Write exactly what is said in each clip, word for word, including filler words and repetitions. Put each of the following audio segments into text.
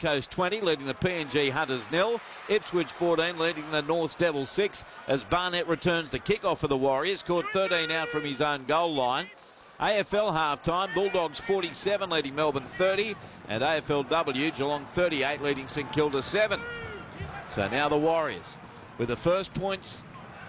Coast twenty, leading the P N G Hunters nil. Ipswich fourteen, leading the North Devils six, as Barnett returns the kick-off for the Warriors, scored thirteen out from his own goal line. A F L half-time, Bulldogs forty-seven, leading Melbourne thirty, and A F L W, Geelong thirty-eight, leading St Kilda seven. So now the Warriors, with the first points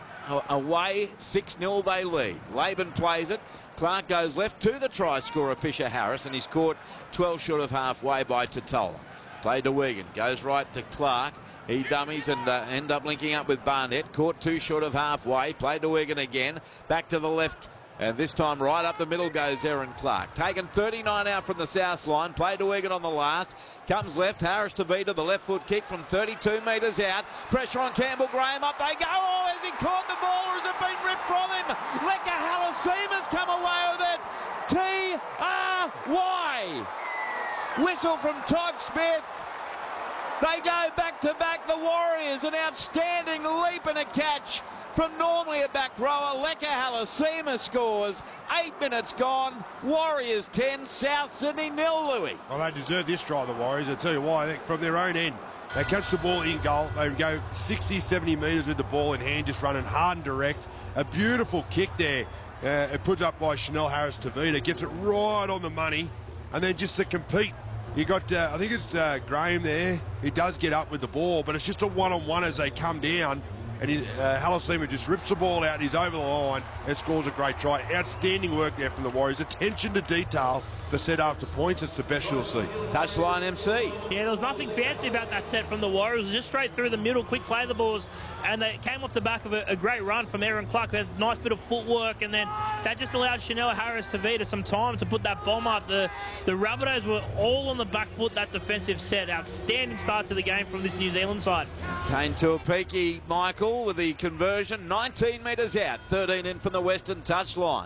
away, six nil they lead. Laban plays it. Clark goes left to the try scorer Fisher Harris, and he's caught twelve short of halfway by Totola. Played to Wigan, goes right to Clark. He dummies and uh, end up linking up with Barnett. Caught two short of halfway. Played to Wigan again. Back to the left. And this time right up the middle goes Aaron Clark. Taken thirty-nine out from the south line. Played to Wigan on the last. Comes left. Harris to Vita. The left foot kick from thirty-two metres out. Pressure on Campbell Graham. Up they go. Oh, has he caught the ball or has it been ripped from him? Leka Halasima's come away with it. T R Y. Whistle from Todd Smith. They go back to back, the Warriors. An outstanding leap and a catch from normally a back rower. Leka Halasima scores. Eight minutes gone. Warriors ten, South Sydney nil, Louis. Well, they deserve this try, the Warriors. I'll tell you why. I think from their own end, they catch the ball in goal. They go sixty, seventy metres with the ball in hand, just running hard and direct. A beautiful kick there. Uh, it puts up by Chanel Harris-Tavita. Gets it right on the money. And then just to compete, you got, uh, I think it's uh, Graham there. He does get up with the ball, but it's just a one-on-one as they come down. And he, uh, Halasima just rips the ball out. He's over the line and scores a great try. Outstanding work there from the Warriors. Attention to detail for set after points. It's the best you'll see. Touchline M C. Yeah, there was nothing fancy about that set from the Warriors. It was just straight through the middle, quick play the balls. And they came off the back of a, a great run from Aaron Clark. There's a nice bit of footwork. And then that just allowed Chanel Harris-Tavita some time to put that bomb up. The, the Rabbitohs were all on the back foot, that defensive set. Outstanding start to the game from this New Zealand side. Kane Tuapiki, Michael, with the conversion. nineteen metres out, thirteen in from the western touchline.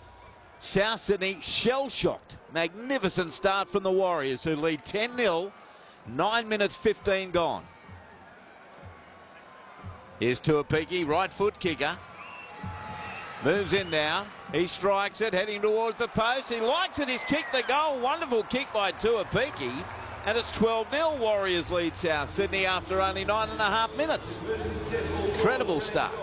South Sydney shell-shocked. Magnificent start from the Warriors, who lead ten nil. nine minutes fifteen gone. Here's Tuapiki, right foot kicker. Moves in now. He strikes it, heading towards the post. He likes it. He's kicked the goal. Wonderful kick by Tuapiki. And it's twelve nil. Warriors lead South Sydney after only nine and a half minutes. Incredible start.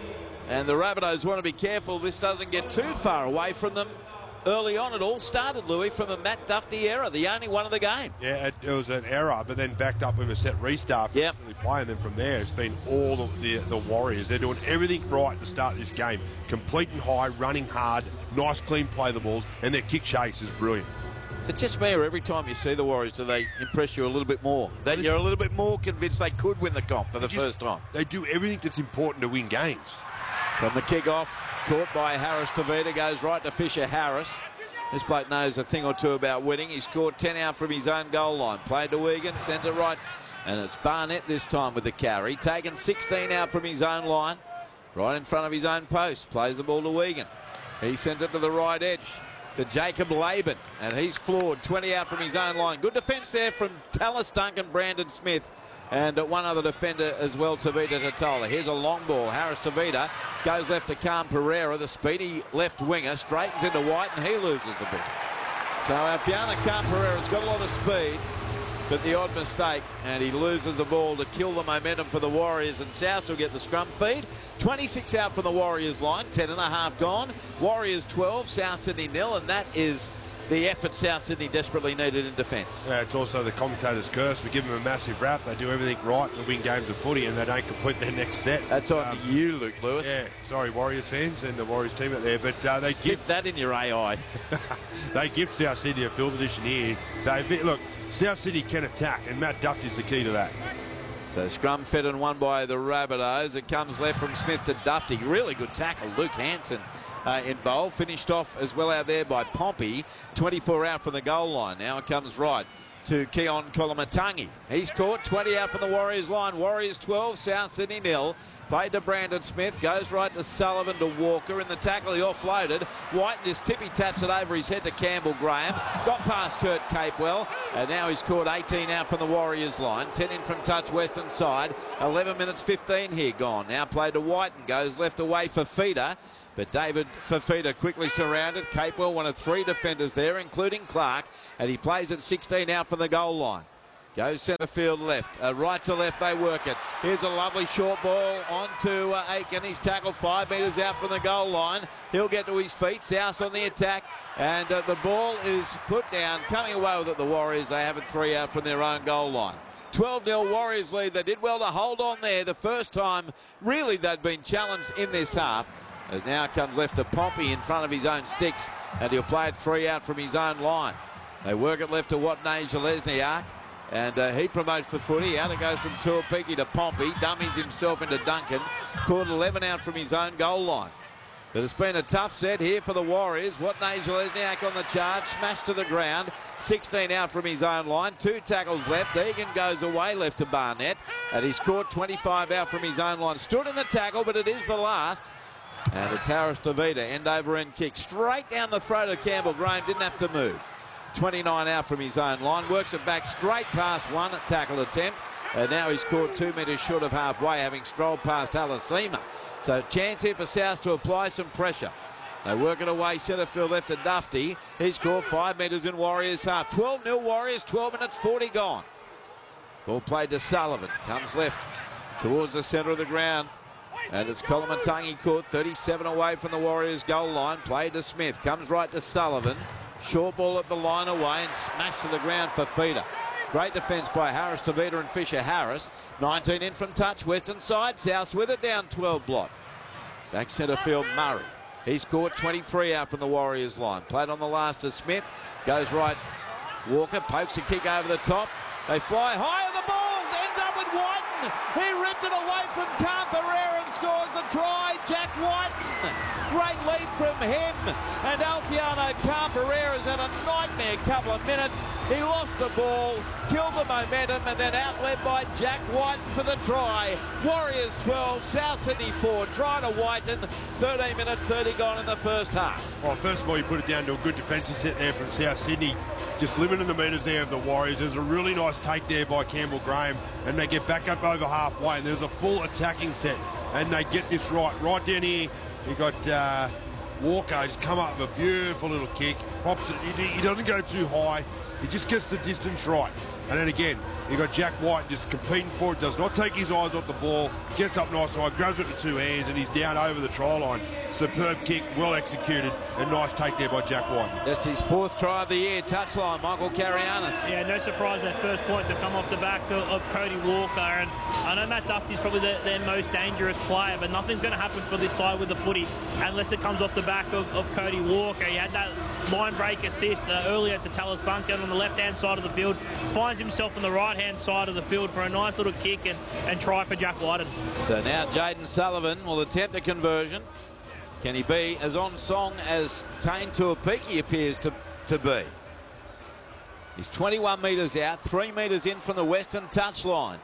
And the Rabbitohs want to be careful this doesn't get too far away from them. Early on, it all started, Louis, from a Matt Duffy error, the only one of the game. Yeah, it, it was an error, but then backed up with a set restart. Yep. Playing them from there, it's been all the, the, the Warriors. They're doing everything right to start this game. Complete and high, running hard, nice, clean play the balls, and their kick chase is brilliant. So just me, or every time you see the Warriors, do they impress you a little bit more? That you're a little bit more convinced they could win the comp for the just, first time. They do everything that's important to win games. From the kick-off, caught by Harris-Tavita, goes right to Fisher Harris. This bloke knows a thing or two about winning. He scored ten out from his own goal line. Played to Wigan, centre right, and it's Barnett this time with the carry. Taken sixteen out from his own line, right in front of his own post. Plays the ball to Wigan. He sent it to the right edge to Jacob Laban, and he's floored. twenty out from his own line. Good defence there from Tallis Duncan, Brandon Smith, and one other defender as well, Tavita Totola. Here's a long ball. Harris-Tavita goes left to Khan Pereira, the speedy left winger, straightens into White, and he loses the ball. So Alfiana Khan Pereira's got a lot of speed, but the odd mistake, and he loses the ball to kill the momentum for the Warriors, and South will get the scrum feed. twenty-six out from the Warriors line, ten and a half gone. Warriors twelve, South Sydney nil, and that is the effort South Sydney desperately needed in defence. Yeah, it's also the commentator's curse. We give them a massive rap. They do everything right to win games of footy, and they don't complete their next set. That's on um, you, Luke Lewis. Yeah, sorry, Warriors fans and the Warriors team out there, but uh, they Skip give that in your A I. they give South Sydney a field position here. So if it, look, South Sydney can attack, and Matt Duff is the key to that. So scrum fed and won by the Rabbitohs. It comes left from Smith to Dufty. Really good tackle. Luke Hanson uh, involved. Finished off as well out there by Pompey. twenty-four out from the goal line. Now it comes right to Keon Kolomatangi. He's caught. twenty out from the Warriors line. Warriors twelve, South Sydney nil. Played to Brandon Smith. Goes right to Sullivan to Walker. In the tackle, he offloaded. White and his tippy taps it over his head to Campbell Graham. Got past Kurt Capewell. And now he's caught eighteen out from the Warriors line. ten in from touch western side. eleven minutes fifteen here gone. Now played to White and goes left away for Fifita. But David Fifita quickly surrounded. Capewell, one of three defenders there, including Clark. And he plays at sixteen out from the goal line. Goes centre field left. Uh, right to left they work it. Here's a lovely short ball onto uh, Aiken. He's tackled five metres out from the goal line. He'll get to his feet. South on the attack. And uh, the ball is put down. Coming away with it, the Warriors. They have it three out from their own goal line. twelve nil Warriors lead. They did well to hold on there the first time really they'd been challenged in this half. As now comes left to Pompey in front of his own sticks. And he'll play it three out from his own line. They work it left to Watney Lesniak. And uh, he promotes the footy. Out it goes from Tuapiki to Pompey. Dummies himself into Duncan. Caught eleven out from his own goal line. But it's been a tough set here for the Warriors. Watney Lesniak on the charge. Smashed to the ground. sixteen out from his own line. Two tackles left. Egan goes away left to Barnett. And he's scored twenty-five out from his own line. Stood in the tackle, but it is the last. And it's Harris Tavita. End over end kick. Straight down the throat of Campbell Graham. Didn't have to move. twenty-nine out from his own line. Works it back straight past one tackle attempt. And now he's caught two metres short of halfway, having strolled past Halasima. So chance here for South to apply some pressure. They work it away, centre field left to Dufty. He's caught five metres in Warriors half. twelve nil Warriors, twelve minutes forty gone. Ball played to Sullivan. Comes left towards the centre of the ground. And it's Kolomatangi caught thirty-seven away from the Warriors goal line. Played to Smith. Comes right to Sullivan. Short ball at the line away and smashed to the ground for Feeder. Great defence by Harris Tavita and Fisher Harris. nineteen in from touch, western side. South with it down twelve block. Back centre field Murray. He's caught twenty-three out from the Warriors line. Played on the last to Smith. Goes right. Walker pokes a kick over the top. They fly high and the ball ends up with Whiten. He ripped it away from Camperera and scores the try. Jack Whiten. Great lead from him. And Alfiano Camperera's had a nightmare couple of minutes. He lost the ball, killed the momentum, and then outled by Jack Whiten for the try. Warriors twelve, South Sydney four. Try to Whiten. thirteen minutes thirty gone in the first half. Well, first of all, you put it down to a good defensive set there from South Sydney. Just limiting the metres there of the Warriors. There's a really nice take there by Campbell Graham, and they get back up over halfway, and there's a full attacking set, and they get this right. Right down here, you got uh, Walker. He's come up with a beautiful little kick. Pops it. He, he doesn't go too high. He just gets the distance right. And then again, you got Jack White just competing for it, does not take his eyes off the ball, gets up nice and high, grabs it with two hands, and he's down over the try line. Superb kick, well executed, and nice take there by Jack White. Just his fourth try of the year, touchline, Michael Carianis. Yeah, no surprise their first points have come off the back of, of Cody Walker. And I know Matt Duffy's probably the, their most dangerous player, but nothing's going to happen for this side with the footy unless it comes off the back of, of Cody Walker. He had that line break assist uh, earlier to Tallis Duncan on the left-hand side of the field. Finds himself on the right-hand side of the field for a nice little kick and, and try for Jack Whiten. So now Jaden Sullivan will attempt a conversion. Can he be as on song as Tane Tuapiki appears to, to be? He's twenty-one metres out, three metres in from the western touchline.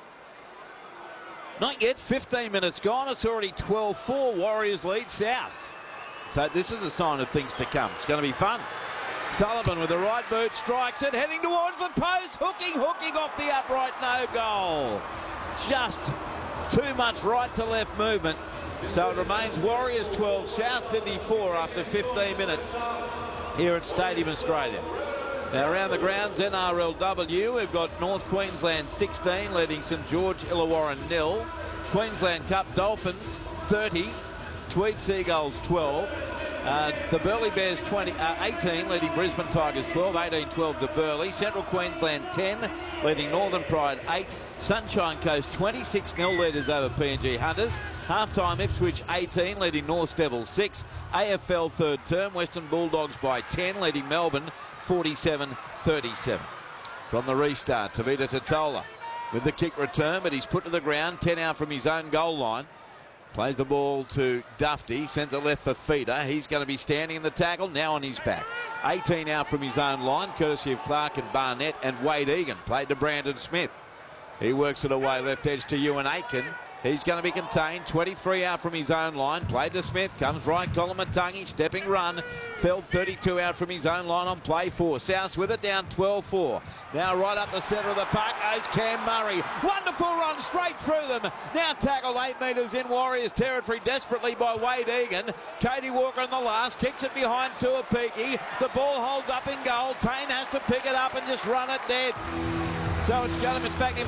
Not yet, fifteen minutes gone. It's already twelve four. Warriors lead South. So this is a sign of things to come. It's going to be fun. Sullivan with the right boot strikes it, heading towards the post, hooking, hooking off the upright, no goal. Just too much right to left movement. So it remains Warriors twelve, South Sydney four after fifteen minutes here at Stadium Australia. Now around the grounds, N R L W, we've got North Queensland sixteen, leading St George Illawarra nil. Queensland Cup Dolphins thirty, Tweed Seagulls twelve. Uh, the Burleigh Bears twenty, uh, eighteen, leading Brisbane Tigers twelve, eighteen twelve to Burleigh. Central Queensland ten, leading Northern Pride eight. Sunshine Coast twenty-six nil leaders over P N G Hunters. Half-time Ipswich eighteen, leading North Devils six. A F L third term, Western Bulldogs by ten, leading Melbourne forty-seven thirty-seven. From the restart, Tavita Totola with the kick return, but he's put to the ground, ten out from his own goal line. Plays the ball to Dufty, sends it left for Feeder. He's going to be standing in the tackle, now on his back. eighteen out from his own line, courtesy of Clark and Barnett, and Wade Egan. Played to Brandon Smith. He works it away left edge to Ewan Aiken. He's going to be contained, twenty-three out from his own line. Played to Smith, comes right, Kolomatangi, stepping run. Fell thirty-two out from his own line on play four. South with it down twelve four. Now right up the centre of the park goes Cam Murray. Wonderful run straight through them. Now tackled eight metres in Warriors territory desperately by Wade Egan. Cody Walker on the last, kicks it behind Tuapiki. The ball holds up in goal. Tane has to pick it up and just run it dead. So it's Guillemets back in.